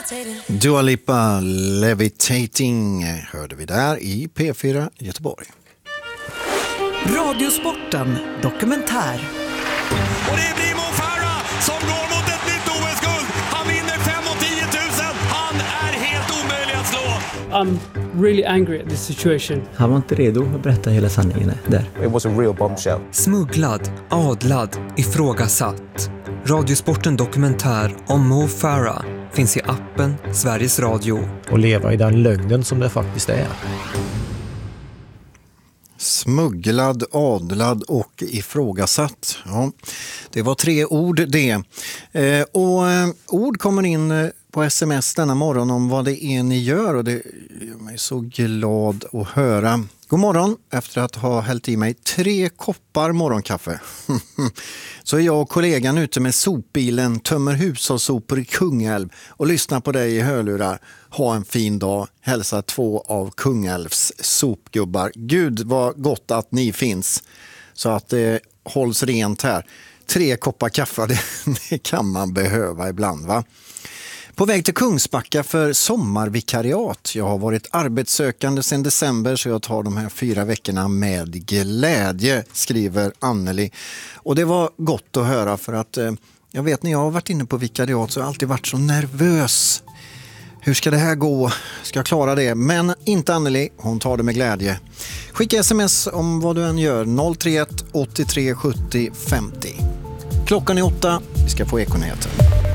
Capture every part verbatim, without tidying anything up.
Dua Lipa, Levitating hörde vi där i P fyra Göteborg. Radiosporten dokumentär. Och det blir Mo Farah som går mot ett nytt O S-guld. Han vinner fem och tio tusen. Han är helt omöjlig att slå. I'm really angry at this situation. Han var inte redo att berätta hela sanningen där. It was a real bombshell. Smugglad, adlad, ifrågasatt. Radiosporten dokumentär om Mo Farah finns i appen Sveriges Radio. Och leva i den lögnen som det faktiskt är. Smugglad, adlad och ifrågasatt. Ja, det var tre ord det. Eh, och eh, ord kommer in eh, på sms denna morgon om vad det är ni gör, och det gör mig så glad att höra. God morgon, efter att ha hällt i mig tre koppar morgonkaffe. Så är jag och kollegan ute med sopbilen, tömmer hushållssopor i Kungälv och lyssnar på dig i hörlurar. Ha en fin dag. Hälsa två av Kungälvs sopgubbar. Gud vad gott att ni finns, så att det hålls rent här. Tre koppar kaffe, det, det kan man behöva ibland, va? På väg till Kungsbacka för sommarvikariat. Jag har varit arbetssökande sedan december, så jag tar de här fyra veckorna med glädje, skriver Anneli. Och det var gott att höra, för att eh, jag vet när jag har varit inne på vikariat så har jag alltid varit så nervös. Hur ska det här gå? Ska jag klara det? Men inte Anneli, hon tar det med glädje. Skicka sms om vad du än gör, noll tre ett åttiotre sjuttio femtio. Klockan är åtta, vi ska få Ekonyheter.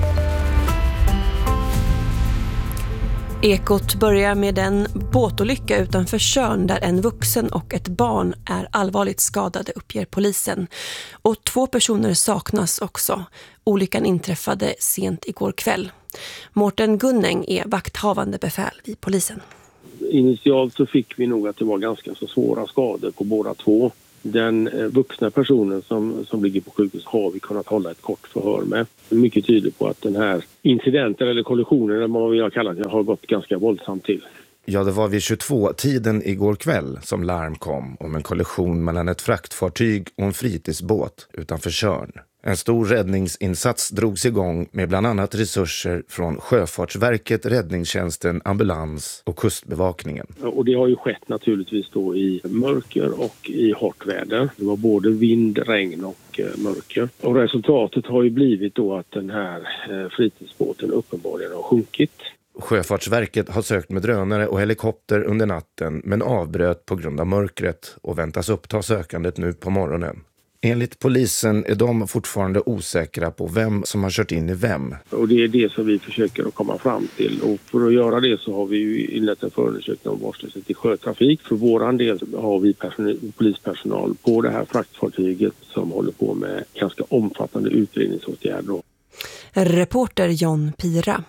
Ekot börjar med en båtolycka utanför Tjörn där en vuxen och ett barn är allvarligt skadade, uppger polisen. Och två personer saknas också. Olyckan inträffade sent igår kväll. Mårten Gunnäng är vakthavande befäl vid polisen. Initialt så fick vi nog att det var ganska så svåra skador på båda två. Den vuxna personen som, som ligger på sjukhus har vi kunnat hålla ett kort förhör med. Mycket tyder på att den här incidenten eller kollisionen, eller vad vi har kallat det, har gått ganska våldsamt till. Ja, det var vid tjugotvå-tiden igår kväll som larm kom om en kollision mellan ett fraktfartyg och en fritidsbåt utanför Tjörn. En stor räddningsinsats drogs igång med bland annat resurser från Sjöfartsverket, räddningstjänsten, ambulans och kustbevakningen. Och det har ju skett naturligtvis då i mörker och i hårt väder. Det var både vind, regn och eh, mörker. Och resultatet har ju blivit då att den här eh, fritidsbåten uppenbarligen har sjunkit. Sjöfartsverket har sökt med drönare och helikopter under natten, men avbröt på grund av mörkret och väntas uppta sökandet nu på morgonen. Enligt polisen är de fortfarande osäkra på vem som har kört in i vem. Och det är det som vi försöker att komma fram till. Och för att göra det så har vi ju inlett en förundersökning om vårdslöshet i sjötrafik. För våran del har vi person- polispersonal på det här fraktfartyget som håller på med ganska omfattande utredningsåtgärder. Reporter John Pira.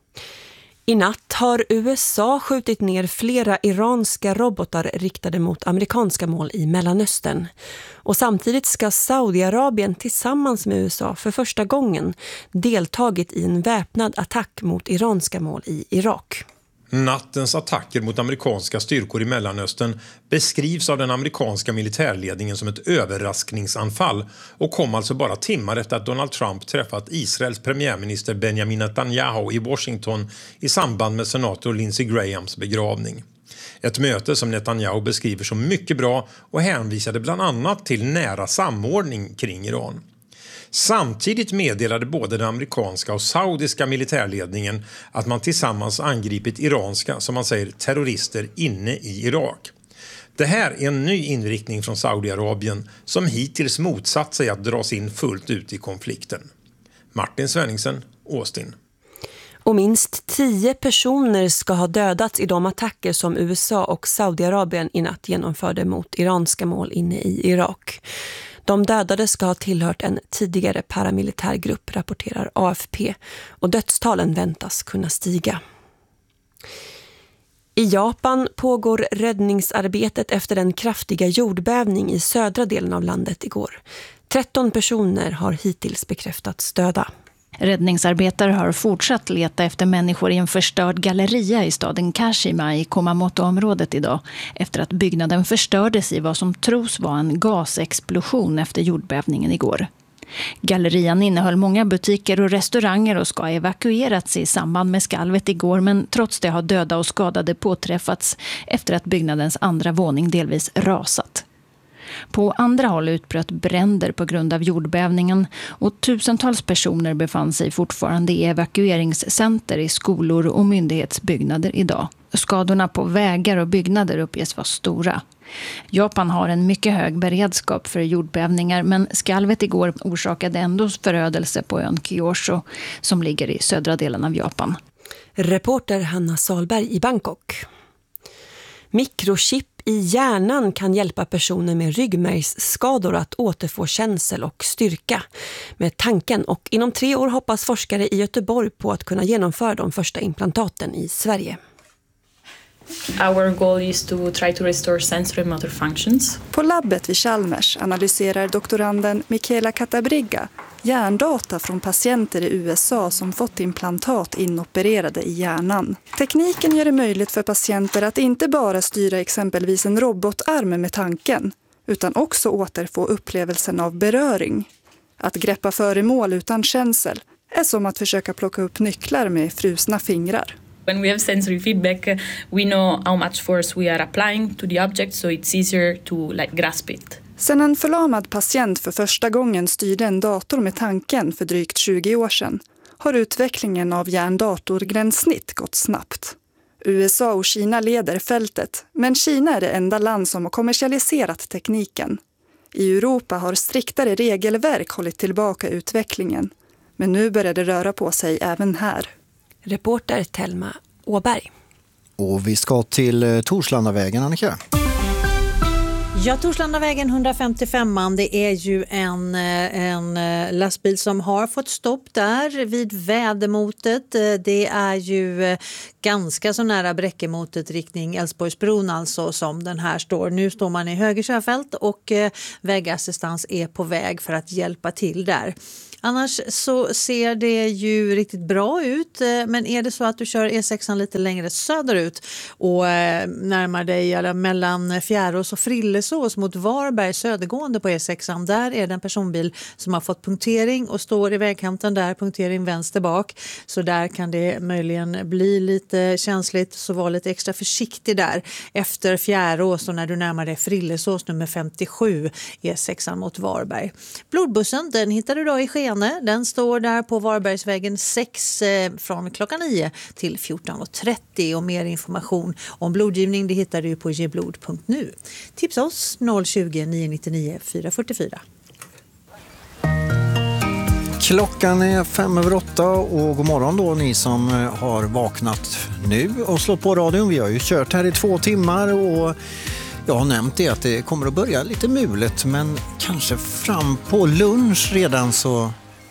I natt har U S A skjutit ner flera iranska robotar riktade mot amerikanska mål i Mellanöstern. Och samtidigt ska Saudiarabien tillsammans med U S A för första gången deltagit i en väpnad attack mot iranska mål i Irak. Nattens attacker mot amerikanska styrkor i Mellanöstern beskrivs av den amerikanska militärledningen som ett överraskningsanfall och kom alltså bara timmar efter att Donald Trump träffat Israels premiärminister Benjamin Netanyahu i Washington i samband med senator Lindsey Grahams begravning. Ett möte som Netanyahu beskriver som mycket bra och hänvisade bland annat till nära samordning kring Iran. Samtidigt meddelade både den amerikanska och saudiska militärledningen att man tillsammans angripit iranska, som man säger, terrorister inne i Irak. Det här är en ny inriktning från Saudiarabien som hittills motsatt sig att dras in fullt ut i konflikten. Martin Svenningsen, Austin. Och minst tio personer ska ha dödats i de attacker som U S A och Saudiarabien i natt genomförde mot iranska mål inne i Irak. De dödade ska ha tillhört en tidigare paramilitärgrupp, rapporterar A F P, och dödstalen väntas kunna stiga. I Japan pågår räddningsarbetet efter en kraftiga jordbävning i södra delen av landet igår. tretton personer har hittills bekräftats döda. Räddningsarbetare har fortsatt leta efter människor i en förstörd galleria i staden Kashima i Kumamoto-området idag efter att byggnaden förstördes i vad som tros vara en gasexplosion efter jordbävningen igår. Gallerian innehöll många butiker och restauranger och ska ha evakuerats i samband med skalvet igår, men trots det har döda och skadade påträffats efter att byggnadens andra våning delvis rasat. På andra håll utbröt bränder på grund av jordbävningen och tusentals personer befann sig fortfarande i evakueringscenter i skolor och myndighetsbyggnader idag. Skadorna på vägar och byggnader uppges vara stora. Japan har en mycket hög beredskap för jordbävningar, men skalvet igår orsakade ändå förödelse på ön Kyushu som ligger i södra delen av Japan. Reporter Hanna Salberg i Bangkok. Mikrochip i hjärnan kan hjälpa personer med ryggmärgsskador att återfå känsel och styrka med tanken, och inom tre år hoppas forskare i Göteborg på att kunna genomföra de första implantaten i Sverige. Our goal is to try to restore sensory motor functions. På labbet vid Chalmers analyserar doktoranden Michaela Catabriga hjärndata från patienter i U S A som fått implantat inopererade i hjärnan. Tekniken gör det möjligt för patienter att inte bara styra exempelvis en robotarm med tanken, utan också återfå upplevelsen av beröring. Att greppa föremål utan känsel är som att försöka plocka upp nycklar med frusna fingrar. When we have sensory feedback, uh, we know how much force we are applying to the object, so it's easier to like grasp it. Sen en förlamad patient för första gången styrde en dator med tanken för drygt tjugo år sedan har utvecklingen av hjärndatorgränssnitt gått snabbt. U S A och Kina leder fältet, men Kina är det enda land som har kommersialiserat tekniken. I Europa har striktare regelverk hållit tillbaka utvecklingen, men nu börjar det röra på sig även här. Reporter Telma Åberg. Och vi ska till Torslandavägen, Annika. Ja, Torslandavägen hundrafemtiofem, det är ju en, en lastbil som har fått stopp där vid vädermotet. Det är ju ganska så nära Bräckemotet riktning Älvsborgsbron alltså som den här står. Nu står man i höger körfält och vägassistans är på väg för att hjälpa till där. Annars så ser det ju riktigt bra ut, men är det så att du kör E sexan lite längre söderut och närmar dig eller mellan Fjärås och Frillesås mot Varberg södergående på E sexan, där är det en personbil som har fått punktering och står i vägkanten där, punktering vänster bak, så där kan det möjligen bli lite känsligt, så var lite extra försiktig där efter Fjärås och när du närmar dig Frillesås nummer femtiosju E sexan mot Varberg. Blodbussen, den hittar du då i Skene. Den står där på Varbergsvägen sex eh, från klockan nio till fjorton trettio, och mer information om blodgivning det hittar du på geblod punkt nu. Tipsa oss noll tjugo, nio nittionio, fyra fyrtiofyra. Klockan är fem över åtta och god morgon då ni som har vaknat nu och slått på radion. Vi har ju kört här i två timmar och jag har nämnt det att det kommer att börja lite mulet, men kanske fram på lunch redan så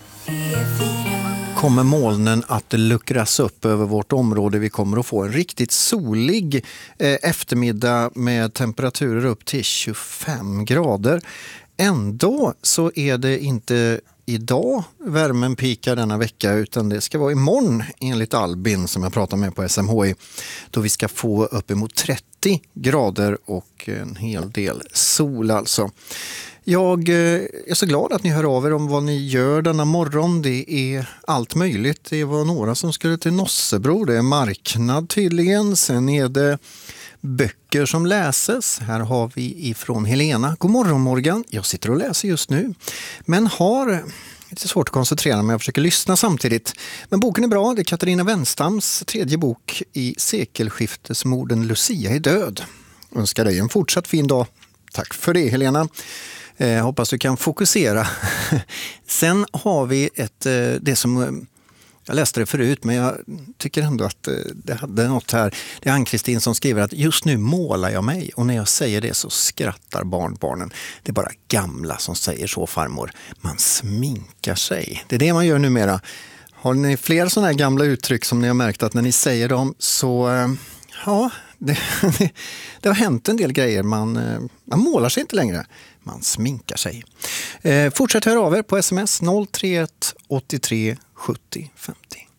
kommer molnen att luckras upp över vårt område. Vi kommer att få en riktigt solig eh, eftermiddag med temperaturer upp till tjugofem grader. Ändå så är det inte idag värmen pikar denna vecka, utan det ska vara imorgon enligt Albin som jag pratar med på S M H I, då vi ska få uppemot trettio grader och en hel del sol alltså. Jag är så glad att ni hör av er om vad ni gör denna morgon. Det är allt möjligt. Det var några som skulle till Nossebro. Det är marknad tydligen. Sen är det böcker som läses. Här har vi ifrån Helena. God morgon Morgan. Jag sitter och läser just nu. Men har lite svårt att koncentrera mig. Jag försöker lyssna samtidigt. Men boken är bra. Det är Katarina Wenstams tredje bok i sekelskiftesmorden Lucia är död. Önskar dig en fortsatt fin dag. Tack för det Helena. Eh, hoppas du kan fokusera. Sen har vi ett, eh, det som, jag läste det förut men jag tycker ändå att eh, det hade något här. Det är Ann-Kristin som skriver att just nu målar jag mig och när jag säger det så skrattar barnbarnen. Det är bara gamla som säger så, farmor. Man sminkar sig. Det är det man gör numera. Har ni fler sådana här gamla uttryck som ni har märkt att när ni säger dem så, eh, ja... Det, det, det har hänt en del grejer. Man, man målar sig inte längre. Man sminkar sig. Eh, fortsätt höra av er på sms noll tre ett åttiotre sjuttio femtio.